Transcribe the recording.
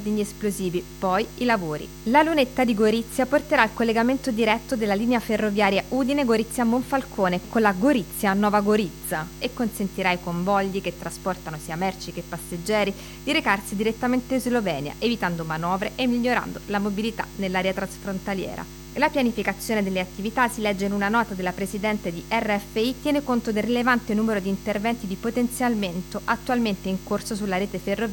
ordigni esplosivi, poi i lavori. La lunetta di Gorizia porterà il collegamento diretto della linea ferroviaria Udine-Gorizia-Monfalcone con la Gorizia-Nova Gorizia e consentirà ai convogli che trasportano sia merci che passeggeri di recarsi direttamente in Slovenia, evitando manovre e migliorando la mobilità nell'area transfrontaliera. La pianificazione delle attività, si legge in una nota della presidente di RFI, tiene conto del rilevante numero di interventi di potenziamento attualmente in corso sulla rete ferroviaria